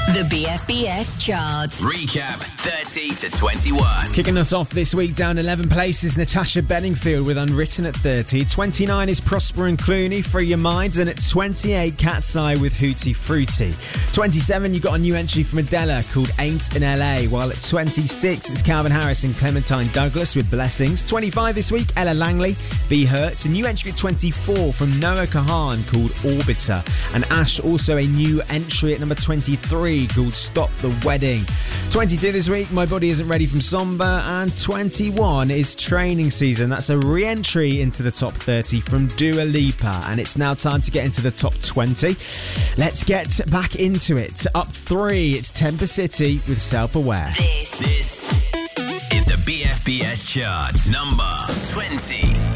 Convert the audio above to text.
The BFBS chart. Recap 30 to 21. Kicking us off this week, down 11 places, Natasha Bedingfield with Unwritten at 30. 29 is Prosper and Clooney, Free Your Mind. And at 28, Cat's Eye with Hootie Fruity. 27, you got a new entry from Adele called Ain't in LA. While at 26, it's Calvin Harris and Clementine Douglas with Blessings. 25 this week, Ella Langley, Be Hurt. A new entry at 24 from Noah Kahan called Orbiter. And Ash also a new entry at number 23 called Stop the Wedding. 22 this week, My Body Isn't Ready from Somber. And 21 is Training Season. That's a re-entry into the top 30 from Dua Lipa. And it's now time to get into the top 20. Let's get back into it. Up 3, it's Temper City with Self-Aware. This is the BFBS chart, number 20.